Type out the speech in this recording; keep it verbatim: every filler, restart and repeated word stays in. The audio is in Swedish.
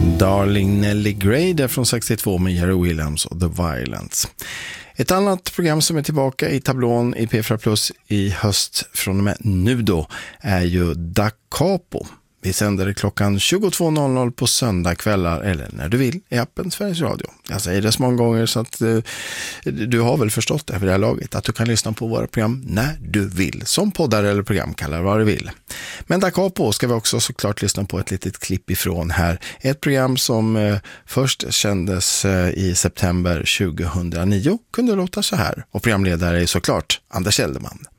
Darling Nelly Gray där från sextiotvå med Jerry Williams och The Violence. Ett annat program som är tillbaka i tablån i P fyra Plus i höst från och med nu då är ju Da Capo. Vi sänder det klockan tjugotvå noll noll på söndagkvällar eller när du vill i appen Sveriges Radio. Jag säger det så många gånger så att uh, du har väl förstått det för det här laget att du kan lyssna på våra program när du vill. Som poddar eller programkallar vad du vill. Men Da Capo ska vi också såklart lyssna på ett litet klipp ifrån här. Ett program som uh, först kändes uh, i september tjugohundranio kunde låta så här. Och programledare är såklart Anders Elderman.